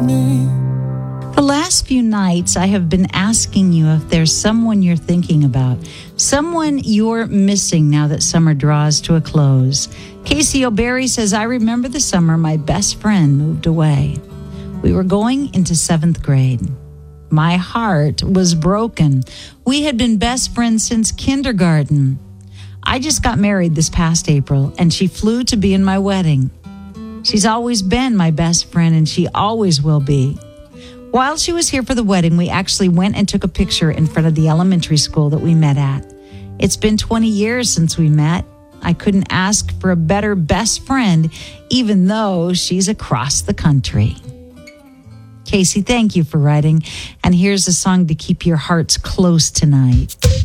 The last few nights, I have been asking you if there's someone you're thinking about, someone you're missing now that summer draws to a close. Casey O'Berry says, I remember the summer my best friend moved away. We were going into 7th grade. My heart was broken. We had been best friends since kindergarten. I just got married this past April, and she flew to be in my wedding. She's always been my best friend, and she always will be. While she was here for the wedding, we actually went and took a picture in front of the elementary school that we met at. It's been 20 years since we met. I couldn't ask for a better best friend, even though she's across the country. Casey, thank you for writing. And here's a song to keep your hearts close tonight.